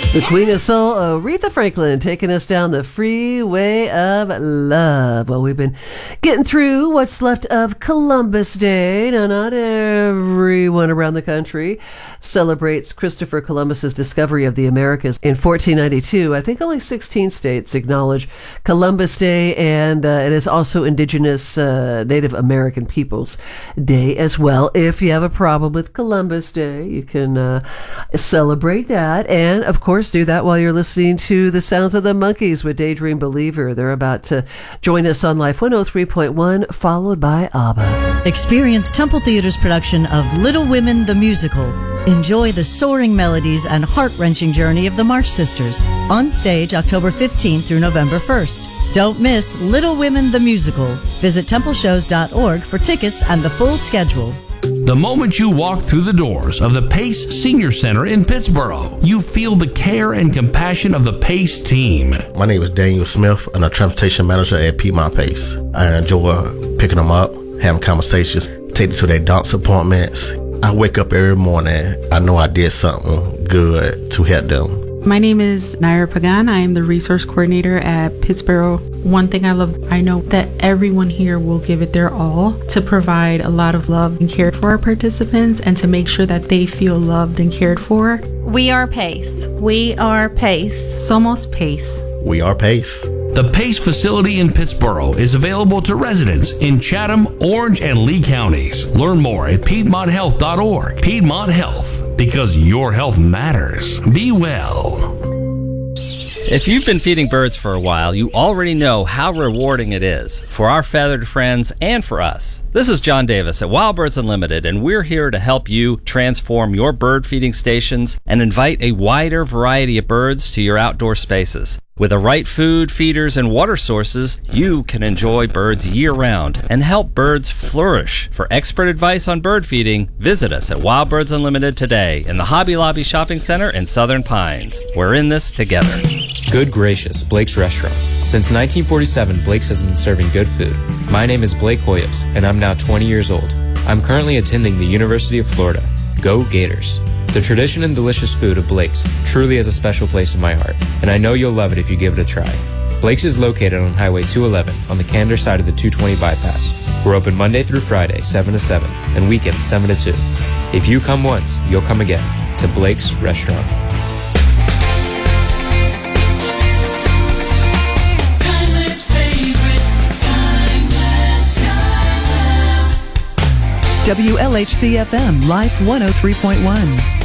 The Queen of Soul, Aretha Franklin, taking us down the freeway of love. Well, we've been getting through what's left of Columbus Day. Now, not everyone around the country celebrates Christopher Columbus's discovery of the Americas in 1492. I think only 16 states acknowledge Columbus Day, and it is also Indigenous Native American Peoples Day as well. If you have a problem with Columbus Day, you can celebrate that, and of course do that while you're listening to the sounds of the Monkees with Daydream Believer. They're about to join us on Life 103.1, followed by ABBA. Experience Temple Theater's production of Little Women the Musical. Enjoy the soaring melodies and heart-wrenching journey of the March Sisters. On stage October 15th through November 1st. Don't miss Little Women the Musical. Visit templeshows.org for tickets and the full schedule. The moment you walk through the doors of the PACE Senior Center in Pittsboro, you feel the care and compassion of the PACE team. My name is Daniel Smith. I'm a transportation manager at Piedmont PACE. I enjoy picking them up, having conversations, taking them to their doctor's appointments. I wake up every morning, I know I did something good to help them. My name is Naira Pagan. I am the resource coordinator at Pittsboro. One thing I love, I know that everyone here will give it their all to provide a lot of love and care for our participants and to make sure that they feel loved and cared for. We are PACE. We are PACE. Somos PACE. We are PACE. The PACE facility in Pittsboro is available to residents in Chatham, Orange, and Lee counties. Learn more at PiedmontHealth.org. Piedmont Health, because your health matters. Be well. If you've been feeding birds for a while, you already know how rewarding it is for our feathered friends and for us. This is John Davis at Wild Birds Unlimited, and we're here to help you transform your bird feeding stations and invite a wider variety of birds to your outdoor spaces. With the right food, feeders, and water sources, you can enjoy birds year-round and help birds flourish. For expert advice on bird feeding, visit us at Wild Birds Unlimited today in the Hobby Lobby Shopping Center in Southern Pines. We're in this together. Good gracious, Blake's Restaurant. Since 1947, Blake's has been serving good food. My name is Blake Hoyos, and I'm now 20 years old. I'm currently attending the University of Florida. Go Gators! The tradition and delicious food of Blake's truly has a special place in my heart, and I know you'll love it if you give it a try. Blake's is located on Highway 211 on the Candor side of the 220 bypass. We're open Monday through Friday, 7 to 7, and weekends, 7 to 2. If you come once, you'll come again to Blake's Restaurant. WLHC-FM, Life 103.1.